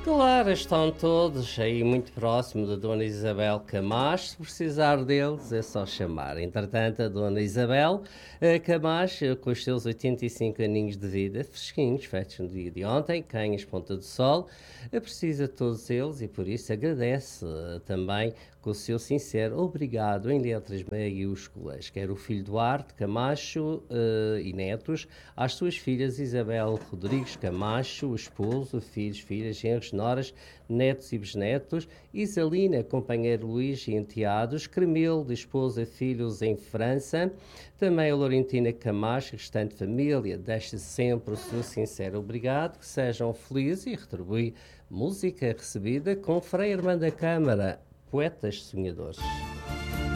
Claro, estão todos aí muito próximo da Dona Isabel Camacho. Se precisar deles, é só chamar. Entretanto, a Dona Isabel Camacho, com os seus 85 aninhos de vida, fresquinhos, feitos no dia de ontem, Canhas Ponta do Sol, precisa de todos eles e por isso agradece também com o seu sincero obrigado em letras maiúsculas, quer o filho Duarte Camacho e netos, às suas filhas Isabel Rodrigues Camacho, o esposo, filhos, filhas, genros, noras, netos e bisnetos, Isalina, companheiro Luís e enteados, Cremilde, esposa, filhos em França, também a Laurentina Camacho, restante família, deixa sempre o seu sincero obrigado, que sejam felizes e retribui música recebida com Frei Armando da Câmara, Poetas Sonhadores.